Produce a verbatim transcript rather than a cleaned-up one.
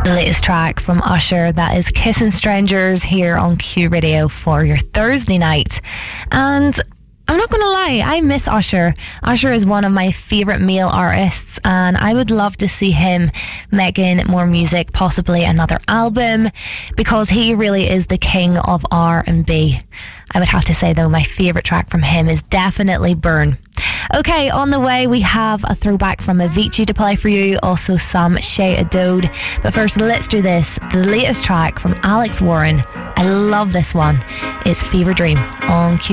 The latest track from Usher, that is Kissing Strangers, here on Q Radio for your Thursday night. And I'm not going to lie, I miss Usher. Usher is one of my favourite male artists, and I would love to see him making more music, possibly another album, because he really is the king of R and B. I would have to say, though, my favourite track from him is definitely Burn. Okay, on the way we have a throwback from Avicii to play for you, also some Shay Adode. But first, let's do this. The latest track from Alex Warren. I love this one. It's Fever Dream on Q.